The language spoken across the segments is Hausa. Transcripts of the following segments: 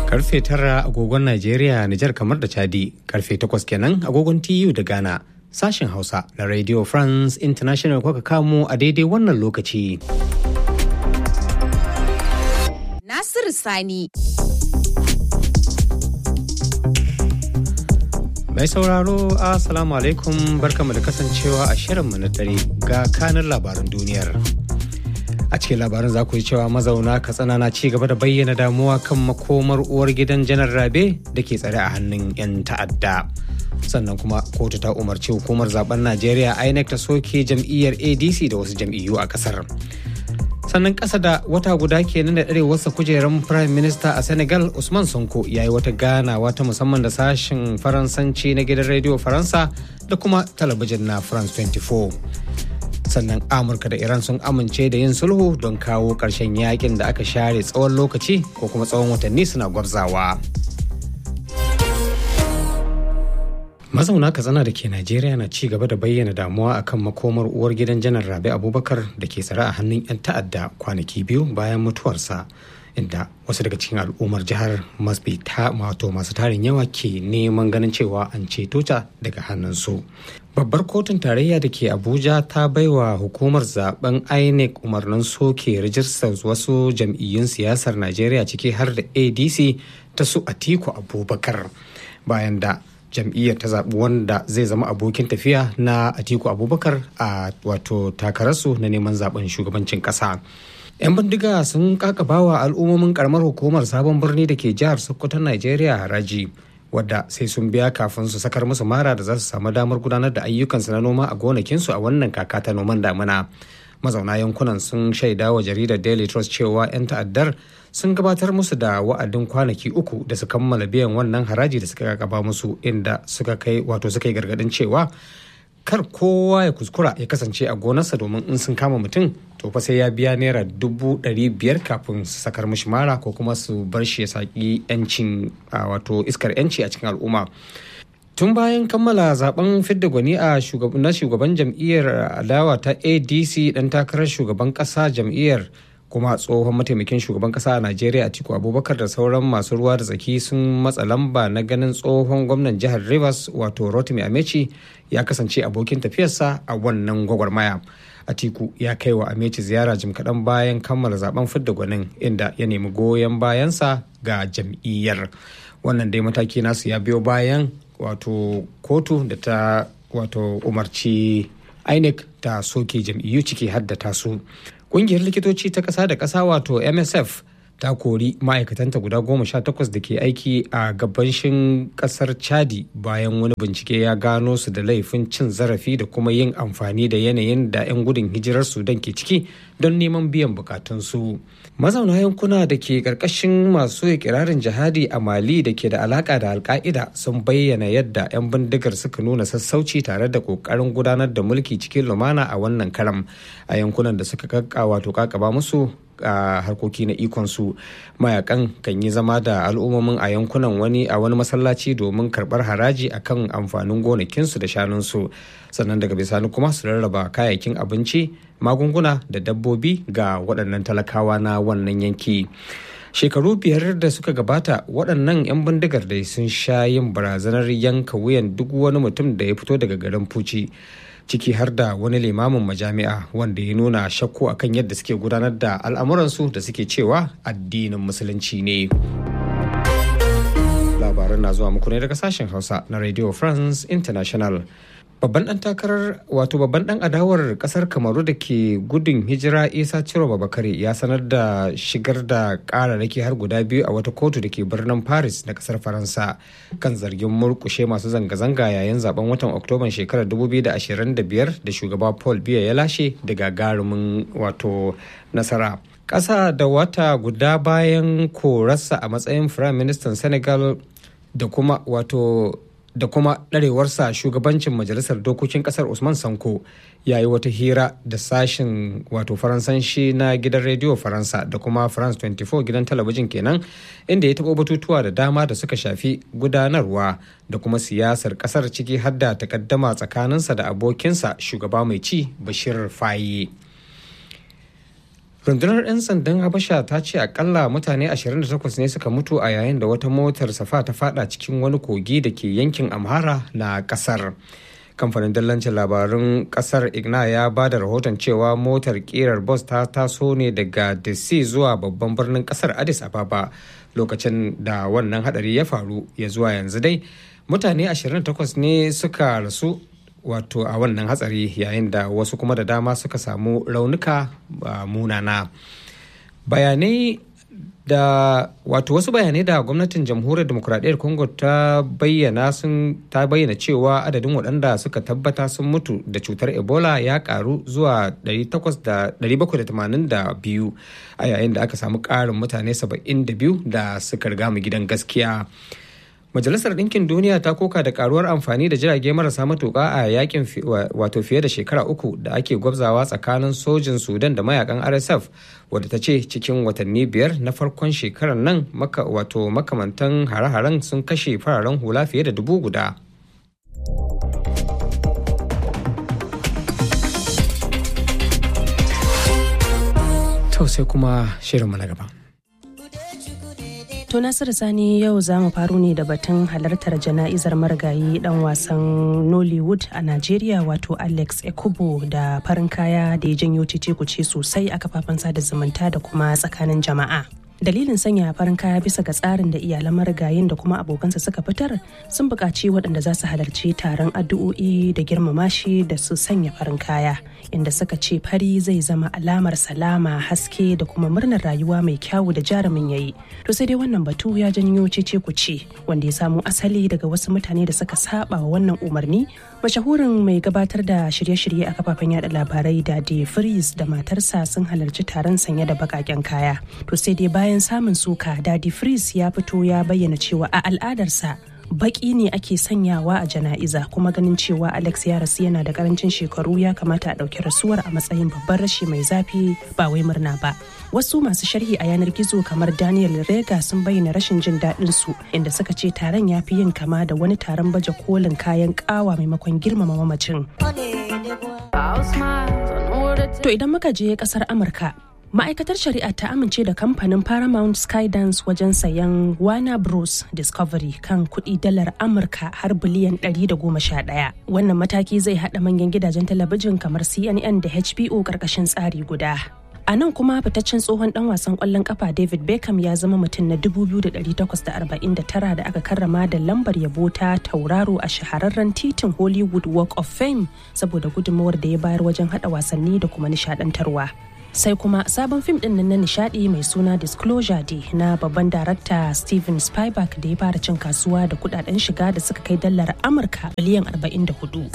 Karfe 9 agogon Najeriya, Nijar kamar da Chadi, karfe 8 kenan agogon TU da Ghana. Sashen Hausa na Radio France International kuka kamo a daidai wannan lokaci. Nasiru Sani. Mai sauraro, Assalamu alaikum, barkamu da kasancewa a shirinmu na dare ga kanin labaran duniyar. A cikin labarin za ku ji cewa mazauna Katsina na ci gaba da bayyana damuwa kan makomar uwar gidan Janar Rabe da ke tsare a hannun 'yan ta'adda. Sannan kuma kotu ta umarci hukumar zaben Najeriya INEC ta soke jam'iyyar ADC da wasu jam'iyyu a kasar. Sannan ƙasa da wata guda kenan da ɗarewarsa kujerar Prime Minister a Senegal, Usman Sonko ya yi wata ganawa ta musamman da sashen Faransanci na gidan rediyo Faransa da kuma talabijin na France 24. Sannan Amurka da Iran sun amince da yin sulhu don kawo ƙarshen yakin da aka share tsawon lokaci ko kuma tsawon watanni suna gwabzawa. Mazauna Katsina da ke Najeriya na ci gaba da bayyana damuwa akan makomar uwar gidan Janar Rabe Abubakar da ke tsare a hannun 'yan ta'adda kwanaki biyu bayan mutuwarsa, inda wasu daga cikin al'ummar jihar masu tarin yawa ke neman ganin cewa an ceto ta daga hannunsu. Babbar kotun tarayya da ke Abuja ta baiwa hukumar zaben INEC umarnin soke rijistar wasu jam'iyyun siyasar Najeriya ciki har da ADC ta su Atiku Abubakar, bayan da jam'iyyar ta zaɓi wanda zai zama abokin tafiya na Atiku Abubakar a wato takararsu na neman zaben shugabancin ƙasa. 'Yan bindiga sun kakabawa al'ummomin karamar hukumar Sabon Birni da ke jihar Sokoto Najeriya haraji, wadda sai sun biya kafin su sakar musu mara da za su samu damar gudanar da ayyukansu na noma a gonakinsu a wannan kaka ta noman damina. Mazauna yankunan sun shaida wa jaridar Daily Trust cewa 'yan ta'addar sun gabatar musu da wa'adin kwanaki 3 da su kammala biyan wannan haraji da suka kakaba musu, inda suka yi gargadin cewa kar kowa ya kuskura ya kasance a gonarsa, domin in sun kama mutum to fa sai ya biya naira 500,000 kafin su sakar mishi mara ko kuma su bar shi ya saki yancin iskar yanci a cikin al'umma. Tun bayan kammala zaben fidda gwani a shugaban jam'iyyar adawa ta ADC, dan takarar shugaban kasa jam'iyyar kuma tsohon mataimakin shugaban kasa a Najeriya Atiku Abubakar da sauran masu ruwa da tsaki sun matsa lamba na ganin tsohon gwamnan jihar Rivers Rotimi Amechi ya kasance abokin tafiyarsa a wannan gwagwarmaya. Atiku ya kai wa Amechi ziyara jim kaɗan bayan kammala zaben fidda gwanin, inda ya nemi goyon bayansa ga jam'iyyar. Wannan dai mataki nasu ya biyo bayan kotu da ta umarci INEC ta soke jam'iyyu ciki har da tasu. Ƙungiyar likitoci ta ƙasa da ƙasa MSF ta kori ma'aikatanta guda 18 da ke aiki a gabashin ƙasar Chadi bayan wani bincike ya gano su da laifin cin zarafi da kuma yin amfani da yanayin da 'yan gudun hijirar Sudan ke ciki don neman biyan bukatunsu. Mazauna yankuna da ke ƙarƙashin masu ikirarin jihadi a Mali da ke da alaƙa da Al-Qaida sun bayyana yadda 'yan bindigar suka nuna sassauci tare da ƙoƙarin gudanar da mulki cikin lumana a wannan karam a yankunan da suka kakaba musu a harkoki na ikonsu. Mayakan kan yi zama da al'ummomin a yankunan wani masallaci domin karɓar haraji akan amfanin gonakinsu da shanunsu, sannan daga bisani kuma su rarraba kayayyakin abinci, magunguna da dabbobi ga waɗannan talakawa na wannan yanki. Shekaru 5 da suka gabata waɗannan 'yan bindigar dai sun sha yin barazanar yanka wuyan duk wani mutum da ya fito daga garin Fuci, ciki har da wani limamin majami'a wanda ya nuna shakku akan yadda suke gudanar da al'amuransu da suke cewa addinin musulunci ne. Labaran na zuwa muku ne daga sashen Hausa na Radio France International. Babban dan adawar kasar Kamaru da ke gudun hijira Isa Ciro Babakare ya sanar da shigar da kararraki har guda 2 a wata kotu da ke birnin Paris na kasar Faransa kan zargin murkushe masu zanga-zanga yayin zaben watan Oktoban shekarar 2025 da shugaba Paul Biya ya lashe da gagarumin nasara. Ƙasa da wata guda bayan korarsa a matsayin Firayim Ministan Senegal da kuma ɗarewarsa shugabancin majalisar dokokin ƙasar Usman Sanko ya yi wata hira da sashen faransanci na gidan rediyo Faransa da kuma France 24 gidan talabijin kenan, inda ya taɓo batutuwa da dama da suka shafi gudanarwa da kuma siyasar ƙasar, ciki har da takaddama tsakaninsa da abokinsa shugaba mai ci Bashir Faye. rundunar 'yan sandan habasha ta ce akalla mutane 28 ne suka mutu a yayin da wata motar safa ta fada cikin wani kogi da ke yankin amhara na kasar. Kamfanin dillancin labarun kasar igna ya ba da rahoton cewa motar kirar bus ta taso ne daga dc zuwa babban birnin kasar addis ababa lokacin da wannan hadari ya faru. Ya zuwa yanzu dai mutane 28 ne suka rasu wato a wannan hatsari, yayin da wasu kuma da dama suka samu raunuka munana. Wasu bayanai da gwamnatin jamhuriyar demokuraɗiyyar Congo ta bayyana cewa adadin waɗanda suka tabbata sun mutu da cutar Ebola ya karu zuwa 782 a yayin da aka samu ƙarin mutane 72 da suka riga mu gidan gaskiya. Majalisar Ɗinkin Duniya ta koka da karuwar amfani da jirage marasa matuƙa a yakin fiye da shekara 3 da ake gwabzawa tsakanin sojin Sudan da mayakan RSF, wadda ta ce cikin watanni 5 na farkon shekarar nan makamantan hare-haren sun kashe fararen hula fiye da 10,000. To sai kuma shirinmu na gaba. To Nasiru Sani, yau za mu faro ne da batun halartar jana'izar marigayi dan wasan Nollywood a Najeriya wato Alex Ekubo da farin kaya da ya janyo cece-kuce sosai a kafafen sada zumunta da kuma tsakanin jama'a. Dalilin sanya farin kaya bisa ga tsarin da iyalan marigayin da kuma abokansa suka fitar sun buƙaci waɗanda za su halarci taron addu'o'i da girmama shi da su sanya farin kaya, inda suka ce fari zai zama alamar salama, haske da kuma murnar rayuwa mai kyawu da jarumin yayi. To sai dai wannan batu ya janyo cece-kuce wanda ya samo asali daga wasu mutane da suka saba wa wannan umarni. Mashahurin mai gabatar da shirye-shirye a kafafen yada labarai Daddy Freeze da matarsa sun halarci taron sanye da bakaken kaya. To sai dai bayan samun suka, Daddy Freeze ya fito ya bayyana cewa a al'adarsa baki ne ake sanyawa a jana'iza, kuma ganin cewa Alex ya rasu yana da karancin shekaru ya kamata a ɗauki rasuwar a matsayin babban rashi mai zafi ba wai murna ba. Wasu masu sharhi a yanar gizo kamar Daniel Rega sun bayyana rashin jin daɗin su, inda suka ce taron ya fi yin kama da wani taron baje kolin kayan ƙawa maimakon girmama mamacin. To idan muka je ƙasar Amurka, ma'aikatar shari'a ta amince da kamfanin Paramount Skydance wajen sayan Warner Bros Discovery kan kuɗi dalar Amurka har biliyan 111. Wannan mataki zai haɗa manyan gidajen talabijin kamar CNN da HBO ƙarƙashin tsari guda. A nan kuma fitaccen tsohon dan wasan ƙwallon ƙafa David Beckham ya zama mutum na 2,849 da aka karrama da lambar yabo ta tauraro a shahararren titin Hollywood Walk of Fame saboda gudunmawar da ya bayar wajen haɗa wasanni da kuma nishaɗantarwa. Sai kuma sabon fim ɗin na nishadi mai suna Disclosure Day na babban darakta Steven Spielberg da ya fara cin kasuwa da kudaden shiga da suka kai dalar Amurka biliyan 44.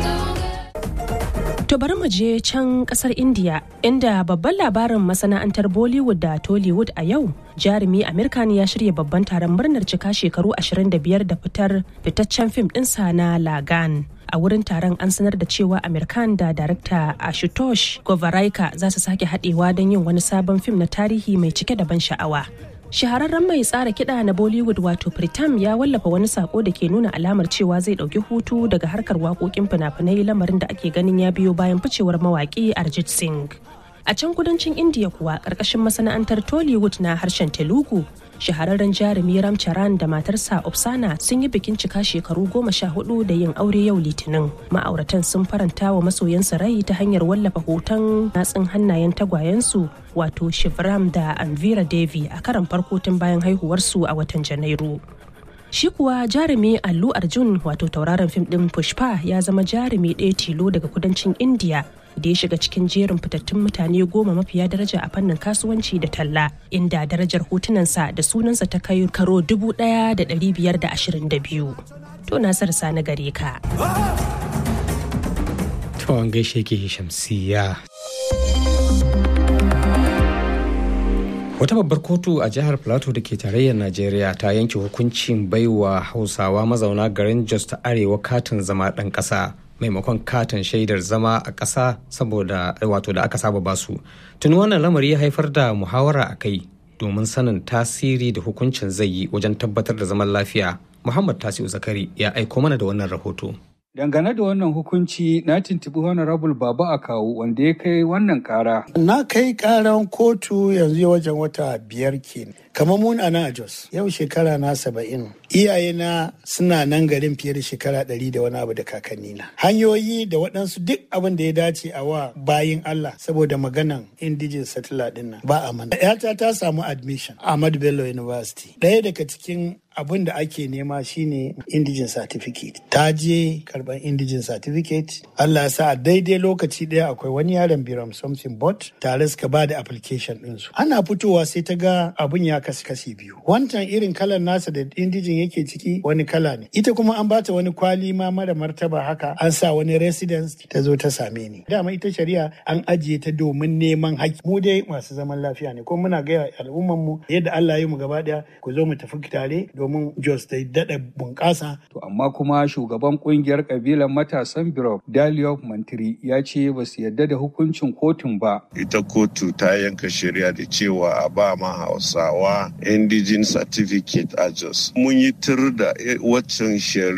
To bari mu je can kasar India, inda babban labarin masana'antar Bollywood da Tollywood a yau, jarumi Amir Khan ya shirya babban taron murnar cika shekaru 25 da fitaccen fim ɗinsa na Lagan. A wurin taron an sanar da cewa Amir Khan da darakta Ashutosh Govaraika za su sake haɗewa don yin wani sabon fim na tarihi mai cike da ban sha'awa. Shahararren mai tsara kiɗa na Bollywood wato Pritam ya wallafa wani sako da ke nuna alamar cewa zai ɗauki hutu daga harkar waƙoƙin fina-finai, lamarin da ake ganin ya biyo bayan ficewar mawaƙi Arjit Singh. A can kudancin Indiya kuwa, ƙarƙashin masana'antar Tollywood na harshen Telugu, shahararren jarumi Ram Charan da matarsa Opsana sun yi bikin cika shekaru 14 da yin aure yau Litinin. Ma'auratan sun faranta wa masoyansu rai ta hanyar wallafa hoton natsin hannayen tagwayensu wato Shivram da Anvira Devi a karan farko tun bayan haihuwarsu a watan Janairu. Shi kuwa jarumi Allu Arjun wato tauraron fim ɗin Pushpa ya zama jarumi ɗaya tilo daga kudancin Indiya da ya shiga cikin jerin fitattun mutane 10 mafiya daraja a fannin kasuwanci da talla, inda darajar hotunansa da sunansa ta kai karo 1,522. To Nasir Sani gare ka. To an gaishe ke Shamsiya. Wata babbar kotu a jihar Plateau da ke tarayyar Najeriya ta yanke hukuncin baiwa Hausawa mazauna garin Jos ta Arewa katin zama ɗan ƙasa maimakon katin shaidar zama a ƙasa saboda wato da aka saba basu. Tuni wannan lamari ya haifar da muhawara a kai domin sanin tasiri da hukuncin zai yi wajen tabbatar da zaman lafiya. Muhammad Tasi'u Zakari ya aiko mana da wannan rahoto. Dangane da wannan hukunci na tuntuɓi Honorable Baba Akawu wanda ya kai wannan ƙara. Na kai ƙaran kotu yanzu wajen wata 5 kenan. Kamar mun a nan a Jos, yau shekara na 70. Iyayena suna nan garin fiye da shekara 100 da wani abu da kakannina. Hanyoyi da waɗansu duk abin da ya dace a wa bayin Allah saboda maganan indigenous settler din nan ba a mana. Yata ta samu admission a Ahmadu Bello University. Ɗaya daga cikin abin da ake nema shine indigenous certificate. Ta je karban indigenous certificate. Allah ya sa a daidai lokaci ɗaya akwai wani yaron Biram something bot tare suka ba da application ɗinsu. Ana fitowa sai ta ga abin ya kashi biyu. Wancan irin kalan nasa da indijin yake ciki wani kala ne. Ita kuma an bata wani kwali ma mara martaba haka an sa wani residence ta zo ta same ni. Dama ita shari'a an ajiye ta domin neman haƙƙi. Mu dai masu zaman lafiya ne kuma muna gaya al'umman mu yadda Allah ya yi mu gaba ɗaya ku zo mu tafi tare domin Jos ta daɗa bunƙasa. To amma kuma shugaban ƙungiyar ƙabilar matasan Birom Daliop Mantiri ya ce ba su yarda da hukuncin kotun ba. Ita kotu ta yanka shari'a da cewa a ba ma Hausawa indigenous certificate a Jos. Mun yi tur da waccan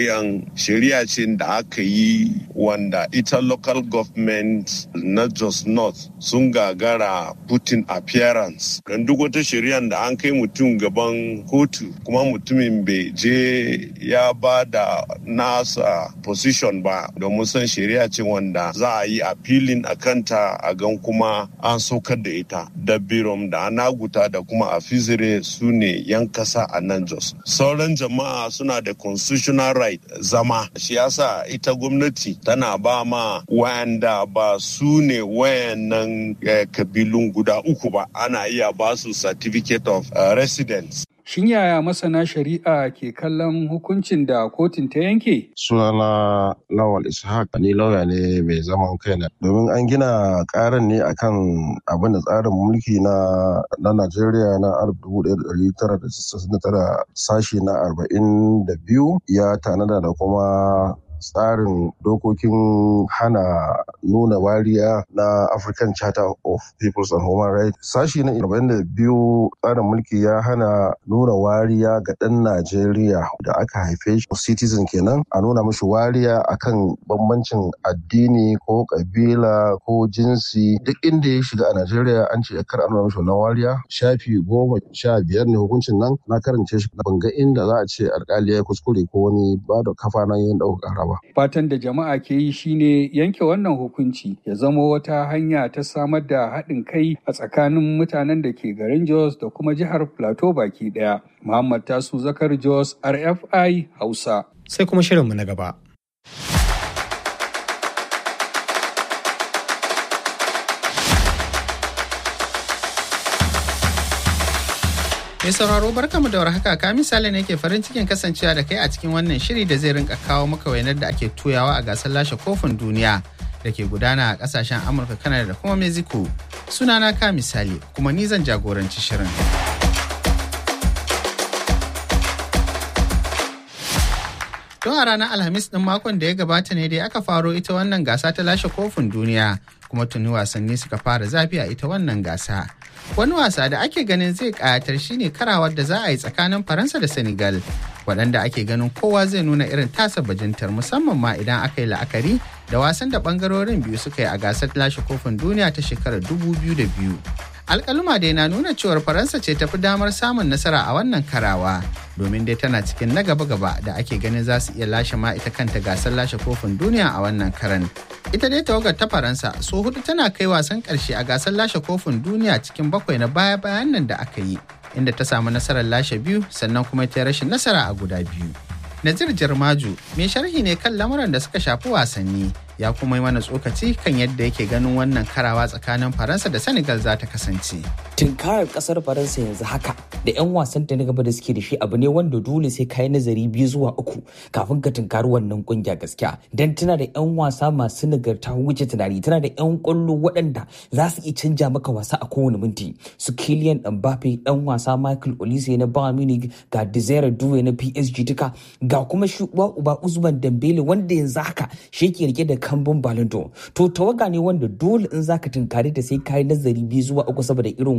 shari'a ce da aka yi wanda ita local government na Jos North sun gagara putting appearance. Don duk wata shari'a da an kai mutum gaban kotu kuma mutumin bai je ya ba da nasa position ba domin san shari'a ce wanda za a yi appealing a kanta a gan kuma an saukar da ita. Da Birom da Anaguta da kuma Afizire su ne yan kasa a nan Jos. Sauran jama'a suna da constitutional right zama. Shi yasa ita gwamnati tana ba ma wayanda ba su ne wayannan kabilun guda uku ba. Ana iya ba su certificate of residence. Shin yaya masana shari'a ke kallon hukuncin da kotun ta yanke? Sunana Lawal Ishaq, ni lauya ne mai zaman kaina. Domin an gina karan ne akan abin da tsarin mulki na Najeriya na 1999 sashi na 42 ya tanada da kuma tsarin dokokin hana nuna wariya na African Charter of Peoples and Human Rights. Sashi na 42 tsarin mulki ya hana nuna wariya ga ɗan Najeriya da aka haife shi citizen kenan, a nuna mashi wariya akan bambancin addini ko kabila ko jinsi duk inda ya shiga a Najeriya an ce kar a nuna mashi wannan wariya. Shafi 15 ne hukuncin nan, na karance shi ban ga inda za a ce alƙali ya kuskure ko wani ba da kafa na yin ɗaukar ƙara. Fatan da jama'a ke yi shine yanke wannan hukunci ya zama wata hanya ta samar da haɗin kai a tsakanin mutanen da ke garin Jos da kuma jihar Plateau baki ɗaya. Muhammad Tasu Zakar Jos, RFI Hausa. Sai kuma shirinmu na gaba. Mai sauraro barkamu da warhaka, ka misali ne ke farin cikin kasancewa da kai a cikin wannan shiri da zai rinka kawo maka wainar da ake tuyawa a gasar lashe kofin duniya da ke gudana a kasashen Amurka, Canada da kuma Mexico. Sunana ka misali kuma ni zan jagoranci shirin. Don a ranar Alhamis ɗin makon da ya gabata ne dai aka faro ita wannan gasa ta lashe kofin duniya, kuma tuni wasanni suka fara zafi a ita wannan gasa. Wani wasa da ake ganin zai ƙayatar shine karawar da za a yi tsakanin Faransa da Senegal, waɗanda ake ganin kowa zai nuna irin tasa bajintar, musamman ma idan aka yi la'akari da wasan da ɓangarorin biyu suka yi a gasar lashe kofin duniya ta shekarar 2002. Alƙaluma dai na nuna cewar Faransa ce tafi damar samun nasara a wannan karawa, domin dai tana cikin na gaba-gaba da ake ganin za su iya lashe ma ita kanta gasar lashe kofin duniya a wannan karan. Ita dai tawagar ta Faransa so hudu tana kai wasan ƙarshe a gasar lashe kofin duniya cikin 7 na baya-bayan nan da aka yi, inda ta samu nasarar lashe 2 sannan kuma ta rashin nasara a guda 2. Nazir Jarmaju mai sharhi ne kan lamuran da suka shafi wasanni, ya kuma yi mana tsokaci kan yadda yake ganin wannan karawa tsakanin Faransa da Senegal za ta kasance. Tunkarar kasar Faransa yanzu haka da 'yan wasan ta na gaba da suke da shi abu ne wanda dole sai ka yi nazari 2 zuwa 3 kafin ka tunkari wannan kungiya gaskiya. Dan tana da 'yan wasa masu nagarta wuce tunani, tana da 'yan kwallo waɗanda za su iya canja maka wasa a kowane minti. Su Kylian Mbappe, ɗan wasa Michael Olise na Bayern Munich, ga Desire Doué na PSG duka, ga kuma shi uba Usman Dembele wanda yanzu haka shi ke rike da kambun Ballon d'Or. To tawaga ne wanda dole in zaka tunkare ta sai kai nazari 2 zuwa 3 saboda irin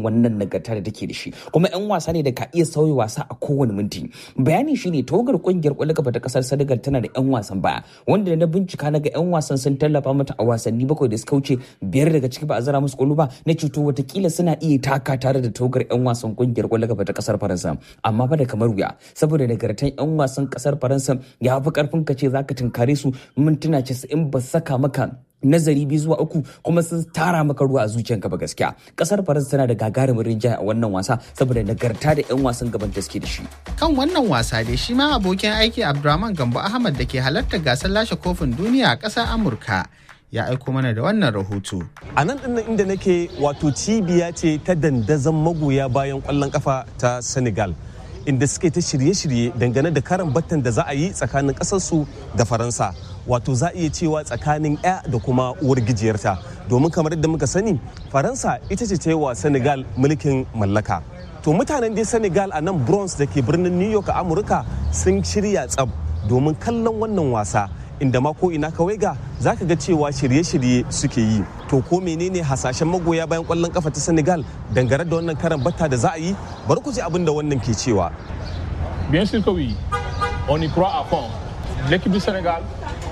wannan nagarta da take da shi, kuma 'yan wasa ne da ka iya sauya wasa a kowane minti. Bayani shine tawagar kungiyar kwallon kafa ta kasar Senegal tana da 'yan wasan baya, wanda na bincika na ga 'yan wasan sun tallafa mata a wasanni 7 da suka wuce, 5 daga ciki ba a zara musu kwallo ba, na cuto watakila suna iya taka tare da tawagar 'yan wasan kungiyar kwallon kafa ta kasar Faransa. Amma fa da kamar wuya, saboda nagartan 'yan wasan kasar Faransa ya fi karfin ka ce zaka tunkare su mintuna 90 ba saka maka nazari 2 zuwa 3 kuma sun tara maka ruwa a zuciyanka ba gaskiya. Kasar Faransa tana da gagarumin rinjaye a wannan wasa saboda nagarta da 'yan wasan gaban da suke da shi. Kan wannan wasa dai shi ma abokin aiki Abdurrahman Gambo Ahmad da ke halartar gasar lashe kofin duniya a ƙasar Amurka ya aiko mana da wannan rahoto. A nan ɗin inda nake wato cibiya ce ta dandazon magoya bayan ƙwallon ƙafa ta Senegal, inda suke ta shirye-shirye dangane da karan battan da za a yi tsakanin ƙasarsu da Faransa. Wato za a iya cewa tsakanin 'ya da kuma uwar gijiyarta, domin kamar yadda muka sani Faransa ita ce ta yi wa Senegal mulkin mallaka. To mutanen dai Senegal a nan Bronx da ke birnin New York a Amurka sun shirya tsab domin kallon wannan wasa, inda ma ko ina kawai ga za ka ga cewa shirye-shirye suke yi. To ko menene hasashen magoya bayan kwallon kafa ta Senegal dangane da wannan karan batta da za a yi? Bari ku ji abin da wannan ke cewa. Bien sûr que oui, on y croit à fond. L'équipe du Sénégal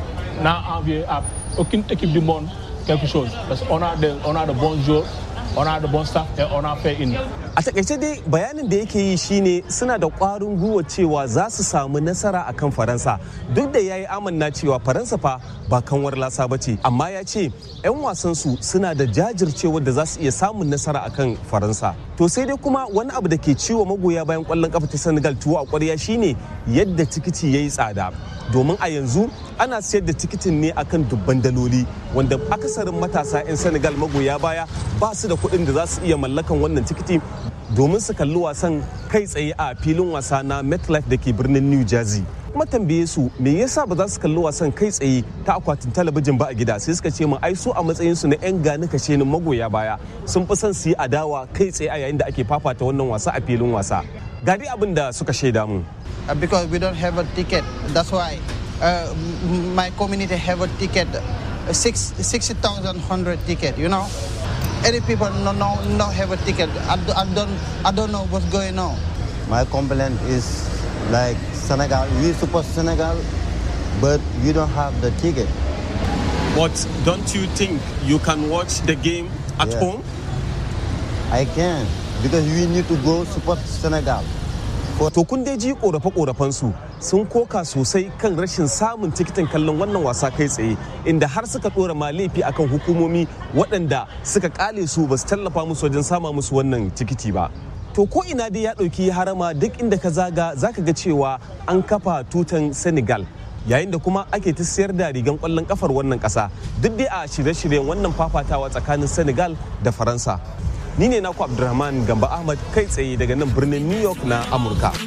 n'a envié à aucune équipe du monde quelque chose, parce qu'on a de bons joueurs, on a de bons staff et on a fait une. A takaice dai bayanin da yake yi shine suna da kwarin gwiwa cewa za su samu nasara akan Faransa, duk da yayi amanna cewa Faransa fa ba kanwar lasa bace, amma ya ce 'yan wasan su suna da jajircewar da za su iya samun nasara akan Faransa. To sai dai kuma wani abu da ke ciwo magoya bayan kwallon kafa ta Senegal tuwo a ƙwarya shine yadda tikiti yayi tsada, domin a yanzu ana sayar da tikitin ne akan dubban daloli, wanda akasarin matasa 'yan Senegal magoya baya ba su da kuɗin da za su iya mallakan wannan tikiti domin su kalli wasan kai tsaye a filin wasa na MetLife da ke birnin New Jersey. Kuma tambaye su me yasa ba za su kalli wasan kai tsaye ta akwatin talabijin ba a gida, sai suka ce mu ai su a matsayin su na 'yan gani kashe ni magoya baya sun fi son su yi adawa kai tsaye a yayin da ake fafata wannan wasa a filin wasa. Ga dai abin da suka shaida mu. Because we don't have a ticket, that's why my community have a ticket, 60,100 ticket, you know. Any people no have a ticket. I don't know what's going on. My complaint is like Senegal. We support Senegal, but we don't have the ticket. But don't you think you can watch the game at home? I can, because we need to go support Senegal. To kun dai ji korafe-korafen su sun koka sosai kan rashin samun tikitin kallon wannan wasa kai tsaye, inda har suka dora ma laifi akan hukumomi waɗanda suka kale su ba su tallafa musu wajen sama musu wannan tikiti ba. To ko ina dai ya ɗauki harama, duk inda ka zaga zaka ga cewa an kafa tutan Senegal, yayin da kuma ake ta sayar da rigan kwallon kafar wannan ƙasa, duk dai a shirye-shiryen wannan fafatawa tsakanin Senegal da Faransa. Ni ne naku Abdurrahman Gamba Ahmad kai tsaye daga nan birnin New York na Amurka.